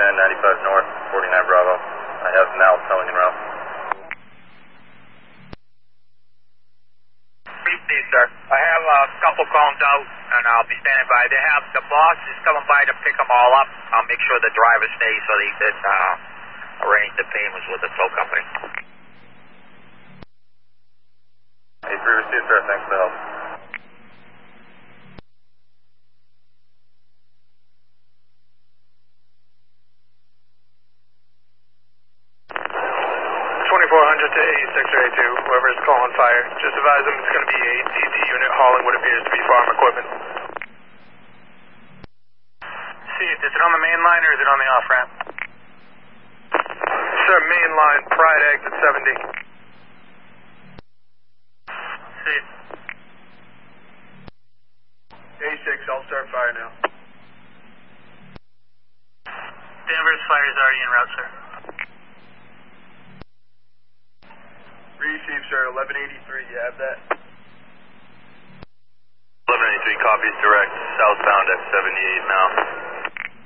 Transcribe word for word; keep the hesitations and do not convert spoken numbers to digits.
Command ninety-five North, forty-nine Bravo. I have now towing en route. Steve, sir. I have a couple cones out, and I'll be standing by. They have, the boss is coming by to pick them all up. I'll make sure the driver stays so they can uh, arrange the payments with the tow company. A three received, sir. Thanks for the help. twenty-four hundred to eighty-six or eighty-two, whoever is calling fire. Just advise them it's going to be a D T unit hauling what appears to be farm equipment. See, is it on the main line or is it on the off-ramp? Sir, main line, Pride exit seventy. See. A six, I'll start fire now. Danvers fire is already en route, sir. Receive, sir, eleven eighty-three, you have that? eleven eighty-three copies direct, southbound at seventy-eight now.